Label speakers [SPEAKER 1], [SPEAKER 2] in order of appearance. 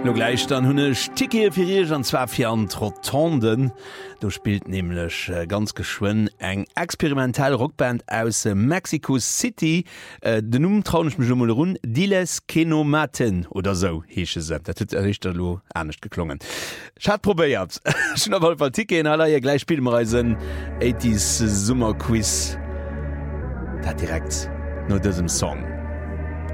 [SPEAKER 1] No gleich dann hunne Sticke fir an zwar fir an Rotonden. Du spielt nämlich ganz geschwun eng experimentell Rockband aus Mexico City. Den Numm traunech mich mal run Diles Kenomaten oder so heeche se. Dat huet Richterlo ernstcht geklungen. Schat probiert. Schon auf Artikel in aller ihr gleich Spielreisen 80s Summerquiz. Dat direkt nur diesem Song.